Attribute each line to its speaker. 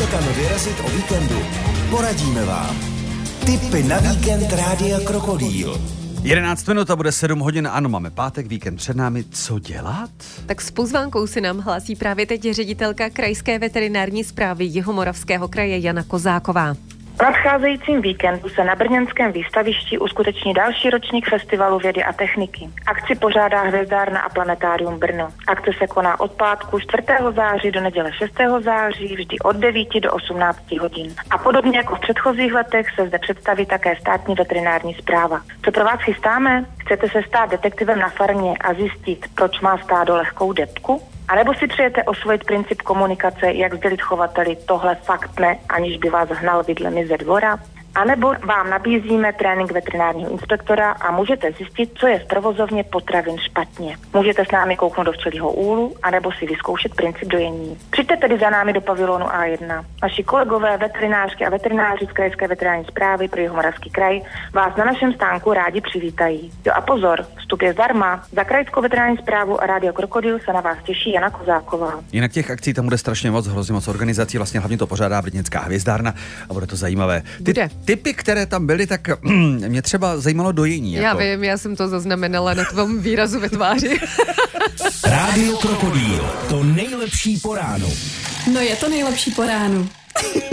Speaker 1: někam vyrazit o víkendu? Poradíme vám. Tipy na víkend Rádia Krokodýl.
Speaker 2: 11 minut a bude 7 hodin, ano, máme pátek, víkend před námi, co dělat?
Speaker 3: Tak s pozvánkou si nám hlásí právě teď ředitelka Krajské veterinární správy Jihomoravského kraje Jana Kozáková.
Speaker 4: V nadcházejícím víkendu se na brněnském výstavišti uskuteční další ročník Festivalu vědy a techniky. Akci pořádá Hvězdárna a Planetárium Brno. Akce se koná od pátku 4. září do neděle 6. září, vždy od 9 do 18 hodin. A podobně jako v předchozích letech se zde představí také státní veterinární správa. Co pro vás chystáme? Chcete se stát detektivem na farmě a zjistit, proč má stádo lehkou debku? A nebo si přejete osvojit princip komunikace, jak sdělit chovateli tohle fakt ne, aniž by vás hnal vidlemi ze dvora? A nebo vám nabízíme trénink veterinárního inspektora a můžete zjistit, co je v provozovně potravin špatně. Můžete s námi kouknout do včelího úlu, anebo si vyzkoušet princip dojení. Přijďte tedy za námi do pavilonu A1. Naši kolegové, veterinářky a veterináři z Krajské veterinární správy pro Jihomoravský kraj vás na našem stánku rádi přivítají. Jo a pozor, vstup je zdarma. Za Krajskou veterinární správu a Rádio Krokodýl se na vás těší Jana Kozáková.
Speaker 2: Jinak těch akcí tam bude strašně moc, hrozně moc organizací, vlastně hlavně to pořádá brněnská Hvězdárna a bude to zajímavé. Typy, které tam byly, tak mě třeba zajímalo dojení.
Speaker 3: Já vím, já jsem to zaznamenala na tvém výrazu ve tváři.
Speaker 1: Rádio Krokodýl, to nejlepší po ránu.
Speaker 5: No je to nejlepší po ránu.